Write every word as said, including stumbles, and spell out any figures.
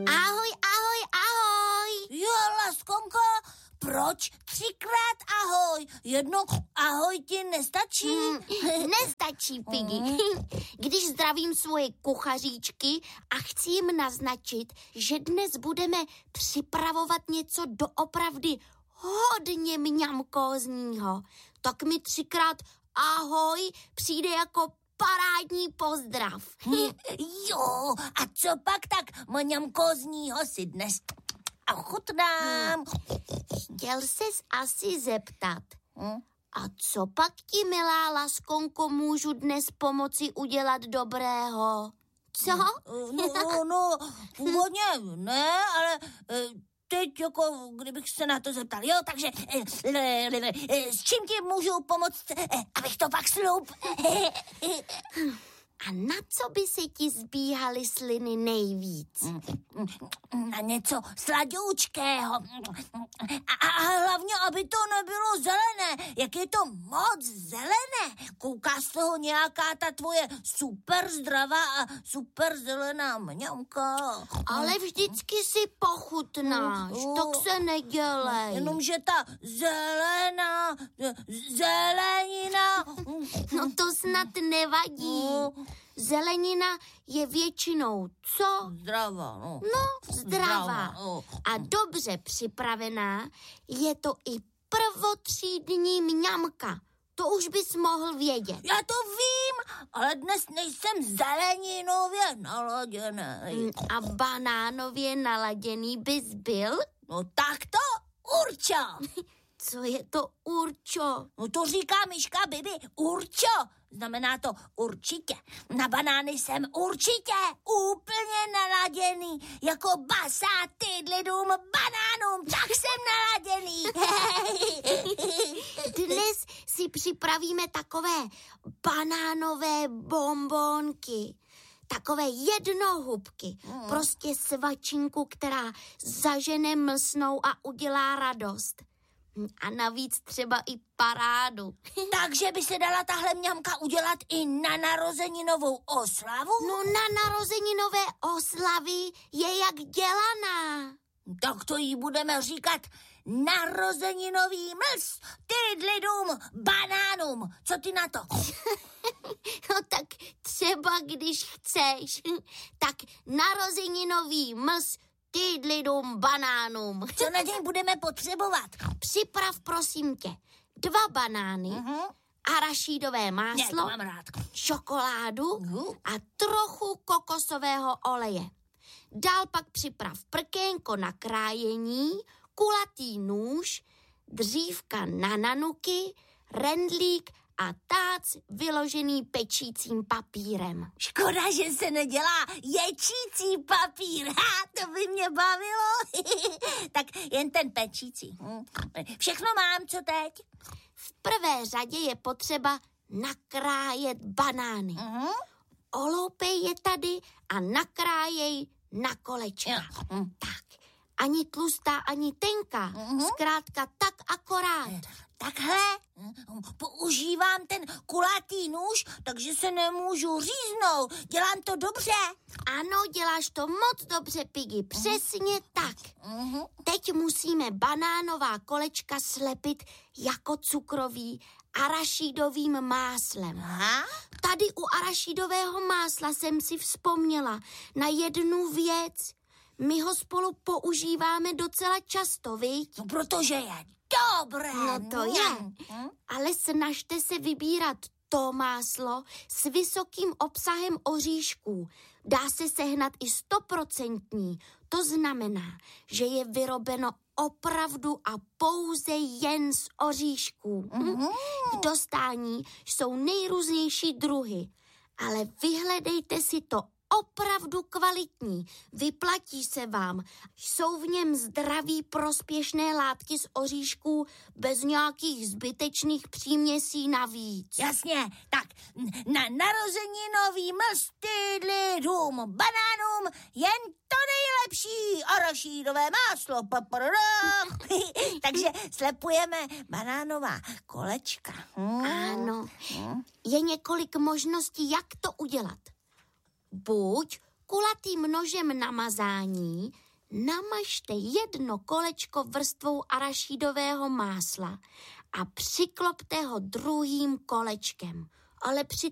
Ahoj, ahoj, ahoj. Jo, Laskonko, proč třikrát ahoj? Jedno ahoj ti nestačí? Hmm, nestačí, Piggy. Když zdravím svoje kuchaříčky a chci jim naznačit, že dnes budeme připravovat něco doopravdy hodně mňamkózního, tak mi třikrát ahoj přijde jako parádní pozdrav. Jo, a co pak tak mňamkózního si dnes ochutnám? Chtěl ses asi zeptat, a co pak ti, milá Laskonko, můžu dnes pomoci udělat dobrého? Co? No, no, původně ne, ale teď jako, kdybych se na to zeptal. Jo, takže s čím ti můžu pomoct, abych to pak sloup? A na co by se ti zbíhaly sliny nejvíc? Na něco sladoučkého. A, a hlavně, aby to nebylo zelené. Jak je to moc zelené. Kouká z toho nějaká ta tvoje super zdravá a super zelená mňamka. Ale vždycky si pochutnáš, uh, uh, tak se nedělej. Jenomže ta zelená, zelenina... No to snad nevadí. Zelenina je většinou co? Zdravá, no. No, zdravá. zdravá no. A dobře připravená je to i prvotřídní mňamka. To už bys mohl vědět. Já to vím, ale dnes nejsem zeleninově naladěný. A banánově naladěný bys byl? No tak to určo. Co je to určo? No to říká myška Bibi, určo. Znamená to určitě. Na banány jsem určitě úplně naladěný. Jako basátydlidům banánům, tak jsem naladěný. Dnes si připravíme takové banánové bonbonky. Takové jednohubky. Mm. Prostě svačinku, která zažene mlsnou a udělá radost. A navíc třeba i parádu. Takže by se dala tahle mňamka udělat i na narozeninovou oslavu? No na narozeninové oslavy je jak dělaná. Tak to jí budeme říkat narozeninový mls, tydlidům banánům. Co ty na to? No tak třeba když chceš, tak narozeninový mls, tydlidům banánům. Co na něj budeme potřebovat? Připrav prosím tě dva banány, uh-huh. arašídové máslo, ne, mám rád. čokoládu uh-huh. a trochu kokosového oleje. Dál pak připrav prkénko na krájení, kulatý nůž, dřívka na nanuky, rendlík a tác vyložený pečícím papírem. Škoda, že se nedělá ječící papír. Ha, to by mě bavilo. Tak jen ten pečící. Všechno mám, co teď? V prvé řadě je potřeba nakrájet banány. Uh-huh. Oloupej je tady a nakrájej na kolečka. Uh-huh. Tak, ani tlustá, ani tenká. Uh-huh. Zkrátka tak akorát. Takhle používám ten kulatý nůž, takže se nemůžu říznout. Dělám to dobře. Ano, děláš to moc dobře, Piggy. Přesně uh-huh. tak. Uh-huh. Teď musíme banánová kolečka slepit jako cukrový arašídovým máslem. Aha. Tady u arašídového másla jsem si vzpomněla na jednu věc. My ho spolu používáme docela často, viď? No, protože je dobré. No to je. Hm? Ale snažte se vybírat to máslo s vysokým obsahem oříšků. Dá se sehnat i stoprocentní. To znamená, že je vyrobeno opravdu a pouze jen z oříšků. Hm? K dostání jsou nejrůznější druhy. Ale vyhledejte si to opravdu kvalitní. Vyplatí se vám. Jsou v něm zdraví prospěšné látky z oříšků bez nějakých zbytečných příměsí navíc. Jasně, tak na narozeninový mls, tydlidům banánům jen to nejlepší arašídové máslo. Takže slepujeme banánová kolečka. Hmm. Ano. Je několik možností, jak to udělat. Buď kulatým nožem na mazání namažte jedno kolečko vrstvou arašídového másla a přiklopte ho druhým kolečkem. Ale při